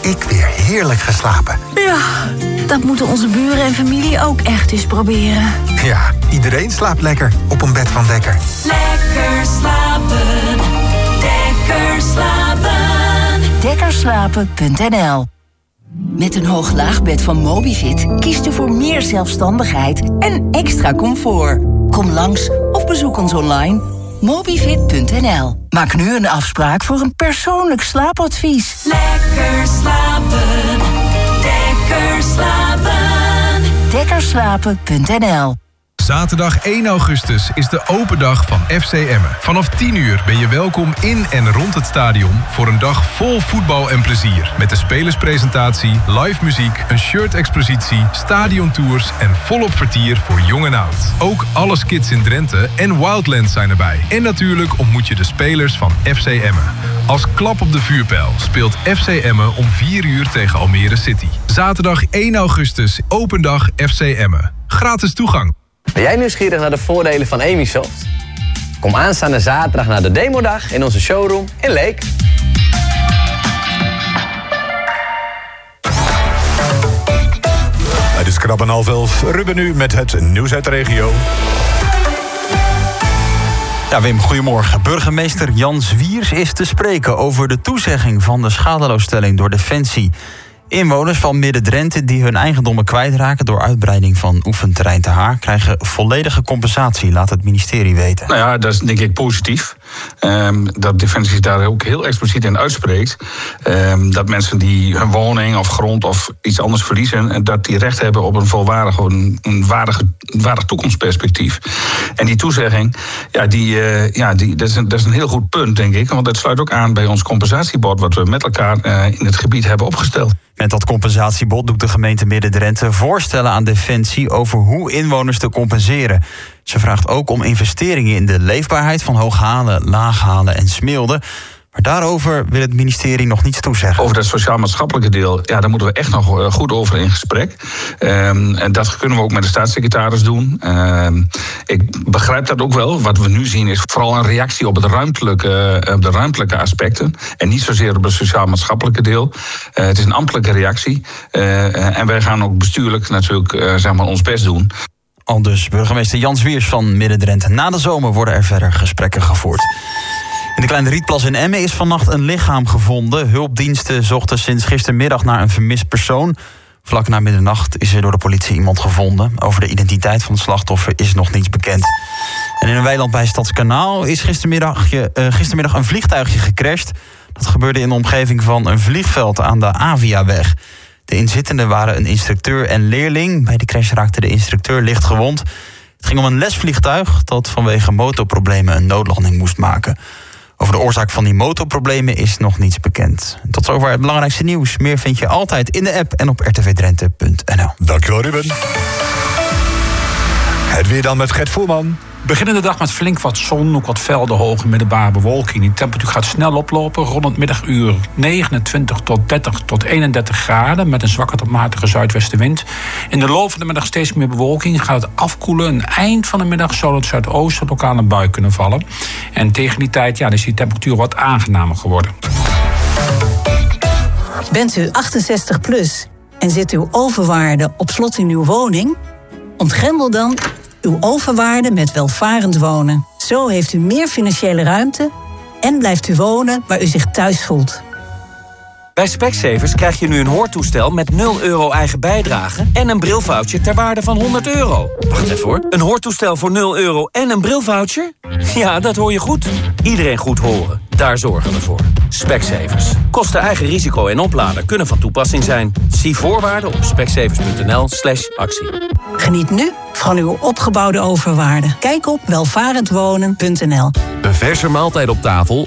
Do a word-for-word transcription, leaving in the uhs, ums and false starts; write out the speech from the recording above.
ik weer heerlijk geslapen. Ja, dat moeten onze buren en familie ook echt eens proberen. Ja, iedereen slaapt lekker op een bed van Dekker. Lekker slapen, Dekker slapen. dekkerslapen punt n l. Met een hoog-laagbed van Mobivit kiest u voor meer zelfstandigheid en extra comfort. Kom langs of bezoek ons online. Mobivit punt n l. Maak nu een afspraak voor een persoonlijk slaapadvies. Lekker slapen, Dekker slapen. dekkerslapen punt n l. Zaterdag één augustus is de open dag van F C Emmen. Vanaf tien uur ben je welkom in en rond het stadion voor een dag vol voetbal en plezier. Met de spelerspresentatie, live muziek, een shirt-expositie, stadiontours en volop vertier voor jong en oud. Ook alle skits in Drenthe en Wildlands zijn erbij. En natuurlijk ontmoet je de spelers van F C Emmen. Als klap op de vuurpijl speelt F C Emmen om vier uur tegen Almere City. Zaterdag één augustus, open dag F C Emmen. Gratis toegang. Ben jij nieuwsgierig naar de voordelen van Emisoft? Kom aanstaande zaterdag naar de demodag in onze showroom in Leek. Het is krap en half elf. Ruben nu met het nieuws uit de regio. Ja, Wim, goedemorgen. Burgemeester Jan Zwiers is te spreken over de toezegging van de schadeloosstelling door Defensie. Inwoners van Midden-Drenthe die hun eigendommen kwijtraken door uitbreiding van oefenterrein Te Haar krijgen volledige compensatie, laat het ministerie weten. Nou ja, dat is denk ik positief. Um, dat Defensie daar ook heel expliciet in uitspreekt. Um, dat mensen die hun woning of grond of iets anders verliezen, dat die recht hebben op een volwaardig, een, een waardig, waardig toekomstperspectief. En die toezegging, ja, die, uh, ja die, dat, is een, dat is een heel goed punt, denk ik. Want dat sluit ook aan bij ons compensatiebord wat we met elkaar uh, in het gebied hebben opgesteld. Met dat compensatiebod doet de gemeente Midden-Drenthe voorstellen aan Defensie over hoe inwoners te compenseren. Ze vraagt ook om investeringen in de leefbaarheid van Hooghalen, Laaghalen en Smilde. Maar daarover wil het ministerie nog niets toezeggen. Over dat sociaal-maatschappelijke deel, ja, daar moeten we echt nog goed over in gesprek. Um, en dat kunnen we ook met de staatssecretaris doen. Um, ik begrijp dat ook wel. Wat we nu zien is vooral een reactie op, het ruimtelijke, op de ruimtelijke aspecten. En niet zozeer op het sociaal-maatschappelijke deel. Uh, het is een ambtelijke reactie. Uh, en wij gaan ook bestuurlijk natuurlijk uh, zeg maar ons best doen. Aldus burgemeester Jan Zwiers van Midden-Drenthe. Na de zomer worden er verder gesprekken gevoerd. In de Kleine Rietplas in Emmen is vannacht een lichaam gevonden. Hulpdiensten zochten sinds gistermiddag naar een vermist persoon. Vlak na middernacht is er door de politie iemand gevonden. Over de identiteit van het slachtoffer is nog niets bekend. En in een weiland bij Stadskanaal is gistermiddag, uh, gistermiddag een vliegtuigje gecrashed. Dat gebeurde in de omgeving van een vliegveld aan de Aviaweg. De inzittenden waren een instructeur en leerling. Bij de crash raakte de instructeur licht gewond. Het ging om een lesvliegtuig dat vanwege motorproblemen een noodlanding moest maken. Over de oorzaak van die motorproblemen is nog niets bekend. Tot zover het belangrijkste nieuws. Meer vind je altijd in de app en op r t v drenthe punt n l. Dankjewel, Ruben. Het weer dan met Gert Voerman. Beginnen de dag met flink wat zon, ook wat velden, hoge middelbare bewolking. Die temperatuur gaat snel oplopen, rond het middaguur negenentwintig tot dertig tot eenendertig graden... met een zwakke tot matige zuidwestenwind. In de loop van de middag steeds meer bewolking, gaat het afkoelen. Een eind van de middag zal het zuidoosten lokaal een bui kunnen vallen. En tegen die tijd ja, is die temperatuur wat aangenamer geworden. Bent u achtenzestig plus en zit uw overwaarde op slot in uw woning? Ontgrendel dan uw overwaarde met welvarend wonen. Zo heeft u meer financiële ruimte en blijft u wonen waar u zich thuis voelt. Bij Specsavers krijg je nu een hoortoestel met nul euro eigen bijdrage en een brilvoucher ter waarde van honderd euro. Wacht even hoor. Een hoortoestel voor nul euro en een brilvoucher? Ja, dat hoor je goed. Iedereen goed horen. Daar zorgen we voor. Specsavers. Kosten eigen risico en oplader kunnen van toepassing zijn. Zie voorwaarden op specsavers punt n l slash actie. Geniet nu van uw opgebouwde overwaarde. Kijk op welvarendwonen punt n l. Een verse maaltijd op tafel